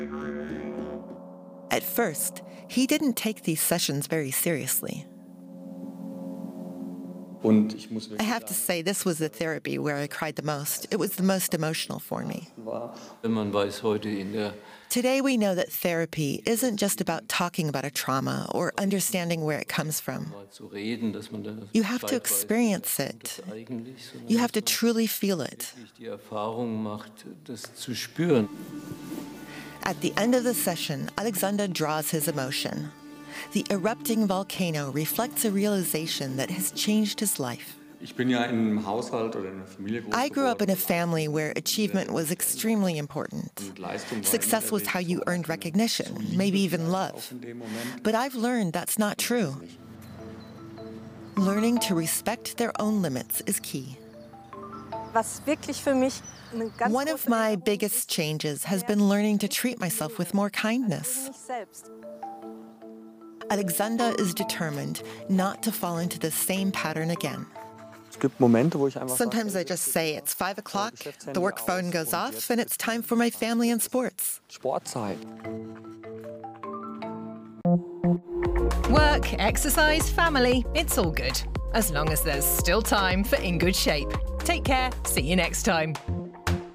At first, he didn't take these sessions very seriously. I have to say, this was the therapy where I cried the most. It was the most emotional for me. Today, we know that therapy isn't just about talking about a trauma or understanding where it comes from. You have to experience it. You have to truly feel it. At the end of the session, Alexander draws his emotion. The erupting volcano reflects a realization that has changed his life. I grew up in a family where achievement was extremely important. Success was how you earned recognition, maybe even love. But I've learned that's not true. Learning to respect their own limits is key. One of my biggest changes has been learning to treat myself with more kindness. Alexander is determined not to fall into the same pattern again. Sometimes I just say it's 5 o'clock, the work phone goes off, and it's time for my family and sports. Work, exercise, family, it's all good. As long as there's still time for In Good Shape. Take care, see you next time.